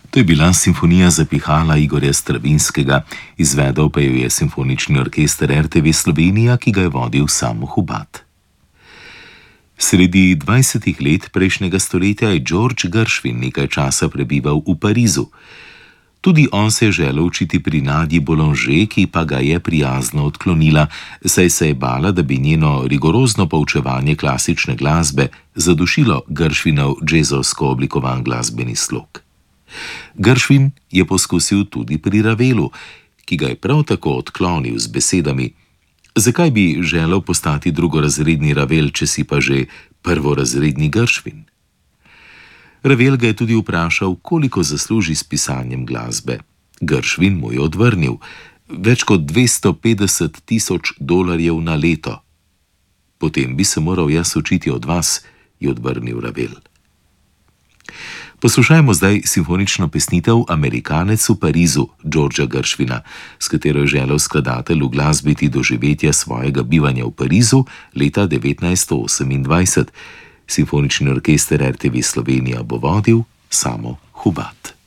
To je bila simfonija za pihala Igorja Stravinskega, izvedel pa jo je Simfonični orkester RTV Slovenija, ki ga je vodil Samo Hubad. Sredi 20. let prejšnjega stoletja je George Gershwin nekaj časa prebival v Parizu. Tudi on se je želel učiti pri Nadji Boulanger, ki pa ga je prijazno odklonila, saj se je bala, da bi njeno rigorozno poučevanje klasične glasbe zadušilo Gershwinov džezovsko oblikovan glasbeni slog. Gershwin je poskusil tudi pri Ravelu, ki ga je prav tako odklonil z besedami: "Zakaj bi želel postati drugorazredni Ravel, če si pa že prvorazredni Gershwin?" Ravel ga je tudi vprašal, koliko zasluži s pisanjem glasbe. Gershwin mu je odvrnil: "Več kot $250,000 na leto." "Potem bi se moral jaz učiti od vas," je odvrnil Ravel. Poslušajmo zdaj simfonično pesnitev Amerikanec v Parizu Georgea Gershwina, s katero je želel skladatelj uglasbiti doživetja svojega bivanja v Parizu leta 1928. Simfonični orkester RTV Slovenija bo vodil Samo Hubad.